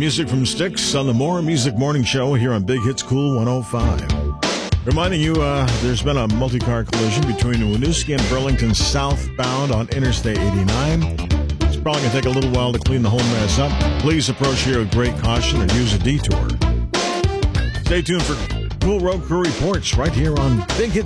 music from Styx on the More Music Morning Show here on Big Hits Cool 105. Reminding you, there's been a multi-car collision between Winooski and Burlington southbound on Interstate 89. It's probably going to take a little while to clean the whole mess up. Please approach here with great caution and use a detour. Stay tuned for Cool Road Crew reports right here on Big Hits